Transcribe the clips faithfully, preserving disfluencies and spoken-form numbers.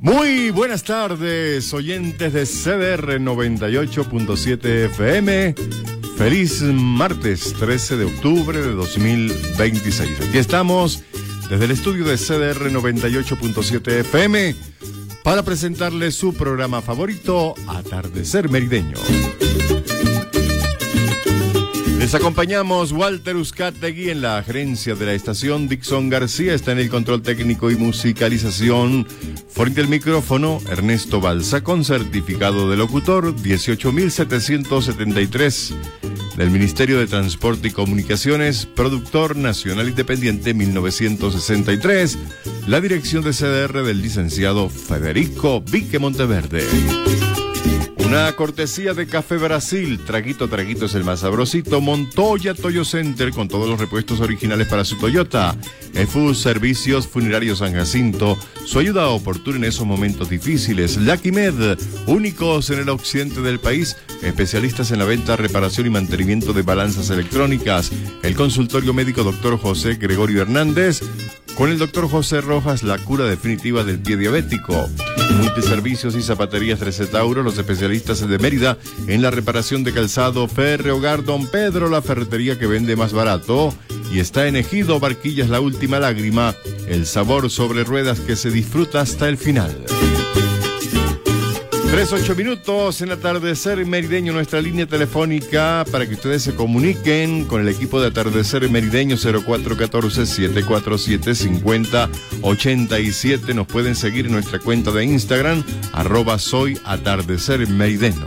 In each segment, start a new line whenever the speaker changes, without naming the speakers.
Muy buenas tardes, oyentes de C D R noventa y ocho punto siete F M. Feliz martes trece de octubre de dos mil veintiséis. Aquí estamos desde el estudio de C D R noventa y ocho punto siete F M para presentarles su programa favorito, Atardecer Merideño. Les acompañamos Walter Uzcategui en la gerencia de la estación. Dixon García está en el control técnico y musicalización. Frente al micrófono, Ernesto Balsa, con certificado de locutor dieciocho mil setecientos setenta y tres del Ministerio de Transporte y Comunicaciones, productor nacional independiente mil novecientos sesenta y tres, la dirección de C D R del licenciado Federico Vique Monteverde. Una cortesía de Café Brasil, traguito, traguito es el más sabrosito. Montoya Toyo Center con todos los repuestos originales para su Toyota. EFUS Servicios Funerarios San Jacinto, su ayuda oportuna en esos momentos difíciles. Lucky Med, únicos en el occidente del país, especialistas en la venta, reparación y mantenimiento de balanzas electrónicas. El consultorio médico doctor José Gregorio Hernández, con el doctor José Rojas, la cura definitiva del pie diabético. Multiservicios y zapaterías Trecetauro, los especialistas de Mérida en la reparación de calzado. Ferre Hogar Don Pedro, la ferretería que vende más barato. Y está en Ejido Barquillas, la última lágrima, el sabor sobre ruedas que se disfruta hasta el final. Tres, ocho minutos en Atardecer Merideño, nuestra línea telefónica para que ustedes se comuniquen con el equipo de Atardecer Merideño. Cero cuatro uno cuatro, siete cuatro siete, cinco cero ocho siete. Nos pueden seguir en nuestra cuenta de Instagram, arroba soy Atardecer Merideño.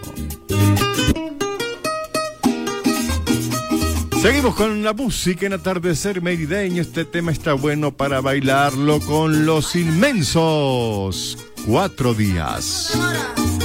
Seguimos con la música en Atardecer Merideño. Este tema está bueno para bailarlo con Los Inmensos. Cuatro días.